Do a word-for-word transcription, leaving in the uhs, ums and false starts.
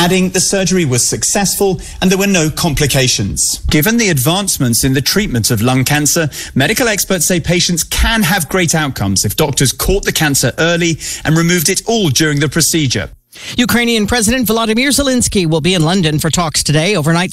adding the surgery was successful and there were no complications. Given the advancements in the treatment of lung cancer, medical experts say patients can have great outcomes if doctors caught the cancer early and removed it all during the procedure. Ukrainian President Volodymyr Zelensky will be in London for talks today. Overnight